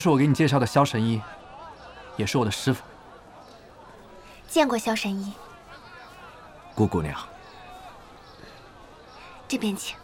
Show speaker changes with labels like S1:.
S1: 是我给你介绍的萧神医，也是我的师傅。
S2: 见过萧神医。
S3: 顾姑娘，
S2: 这边请。